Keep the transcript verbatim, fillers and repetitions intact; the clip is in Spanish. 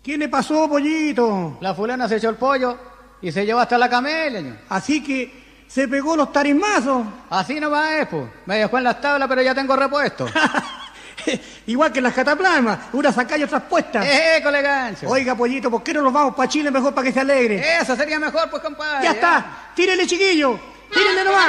¿Qué le pasó, pollito? La fulana se echó el pollo y se llevó hasta la camelia, ño. Así que se pegó los tarismazos. Así nomás es, pues. Me dejó en las tablas, pero ya tengo repuesto. Igual que en las cataplasmas, unas acá y otras puestas. ¡Eh, colegancho! Oiga, pollito, ¿por qué no nos vamos para Chile mejor para que se alegre? Eso sería mejor, pues, compadre. Ya está, tírele, chiquillo, tírele nomás.